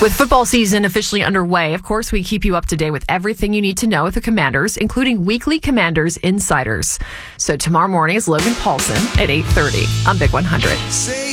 With football season officially underway, of course, we keep you up to date with everything you need to know with the Commanders, including weekly Commanders Insiders. So tomorrow morning is Logan Paulson at 8:30 on Big 100.